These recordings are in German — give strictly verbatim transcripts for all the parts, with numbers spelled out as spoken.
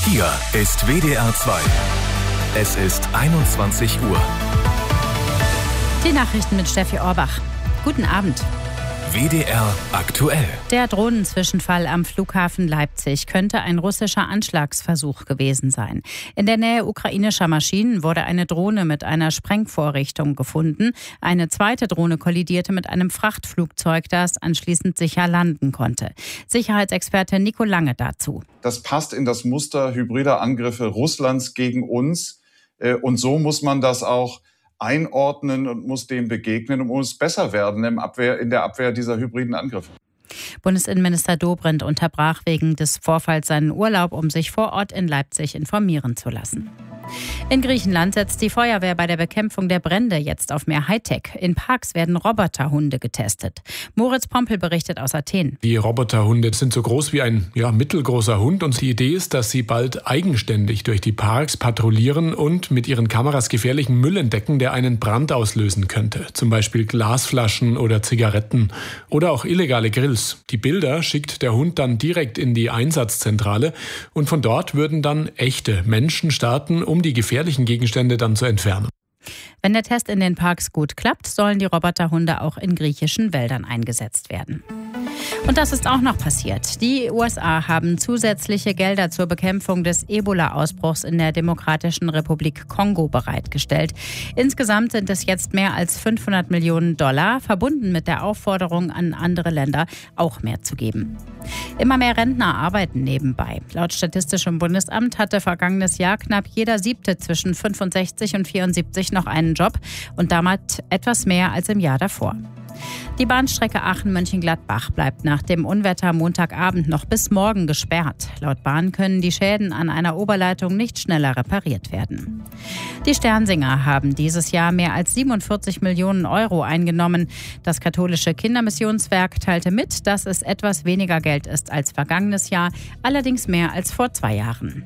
Hier ist W D R zwei. Es ist einundzwanzig Uhr. Die Nachrichten mit Steffi Orbach. Guten Abend. W D R aktuell. Der Drohnenzwischenfall am Flughafen Leipzig könnte ein russischer Anschlagsversuch gewesen sein. In der Nähe ukrainischer Maschinen wurde eine Drohne mit einer Sprengvorrichtung gefunden. Eine zweite Drohne kollidierte mit einem Frachtflugzeug, das anschließend sicher landen konnte. Sicherheitsexperte Nico Lange dazu. Das passt in das Muster hybrider Angriffe Russlands gegen uns. Und so muss man das auch einordnen und muss dem begegnen und muss besser werden im Abwehr, in der Abwehr dieser hybriden Angriffe. Bundesinnenminister Dobrindt unterbrach wegen des Vorfalls seinen Urlaub, um sich vor Ort in Leipzig informieren zu lassen. In Griechenland setzt die Feuerwehr bei der Bekämpfung der Brände jetzt auf mehr Hightech. In Parks werden Roboterhunde getestet. Moritz Pompel berichtet aus Athen. Die Roboterhunde sind so groß wie ein ja, mittelgroßer Hund und die Idee ist, dass sie bald eigenständig durch die Parks patrouillieren und mit ihren Kameras gefährlichen Müll entdecken, der einen Brand auslösen könnte. Zum Beispiel Glasflaschen oder Zigaretten oder auch illegale Grills. Die Bilder schickt der Hund dann direkt in die Einsatzzentrale und von dort würden dann echte Menschen starten, um die gefährlichen Gegenstände dann zu entfernen. Wenn der Test in den Parks gut klappt, sollen die Roboterhunde auch in griechischen Wäldern eingesetzt werden. Und das ist auch noch passiert. Die U S A haben zusätzliche Gelder zur Bekämpfung des Ebola-Ausbruchs in der Demokratischen Republik Kongo bereitgestellt. Insgesamt sind es jetzt mehr als fünfhundert Millionen Dollar, verbunden mit der Aufforderung an andere Länder, auch mehr zu geben. Immer mehr Rentner arbeiten nebenbei. Laut Statistischem Bundesamt hatte vergangenes Jahr knapp jeder Siebte zwischen fünfundsechzig und vierundsiebzig noch einen Job und damit etwas mehr als im Jahr davor. Die Bahnstrecke Aachen-Mönchengladbach bleibt nach dem Unwetter Montagabend noch bis morgen gesperrt. Laut Bahn können die Schäden an einer Oberleitung nicht schneller repariert werden. Die Sternsinger haben dieses Jahr mehr als siebenundvierzig Millionen Euro eingenommen. Das katholische Kindermissionswerk teilte mit, dass es etwas weniger Geld ist als vergangenes Jahr, allerdings mehr als vor zwei Jahren.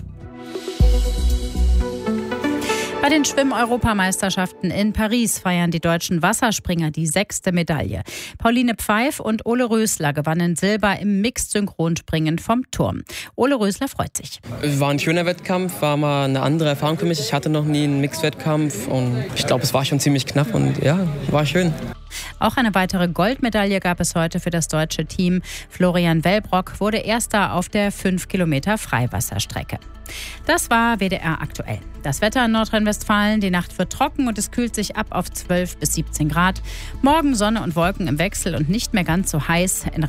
Bei den Schwimm-Europameisterschaften in Paris feiern die deutschen Wasserspringer die sechste Medaille. Pauline Pfeif und Ole Rösler gewannen Silber im Mixed-Synchronspringen vom Turm. Ole Rösler freut sich. Es war ein schöner Wettkampf, war mal eine andere Erfahrung für mich. Ich hatte noch nie einen Mixed-Wettkampf und ich glaube, es war schon ziemlich knapp und ja, war schön. Auch eine weitere Goldmedaille gab es heute für das deutsche Team. Florian Wellbrock wurde Erster auf der fünf Kilometer Freiwasserstrecke. Das war W D R aktuell. Das Wetter in Nordrhein-Westfalen: Die Nacht wird trocken und es kühlt sich ab auf zwölf bis siebzehn Grad. Morgen Sonne und Wolken im Wechsel und nicht mehr ganz so heiß. In